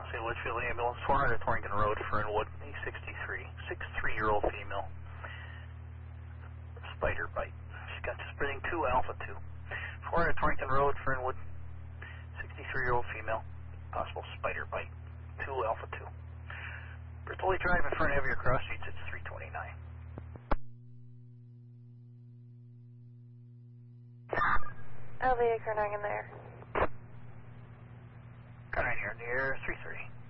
San Litchfield Ambulance, 400 Torrington Road, Fernwood, a 63-year-old female. Spider bite. She's got just breathing 2 alpha 2. 400 Torrington Road, Fernwood, 63-year-old female. Possible spider bite. 2 alpha 2. Bertoli Drive in front of your cross streets, it's 329. LVA Carnage in there. Carnage in the air, 330.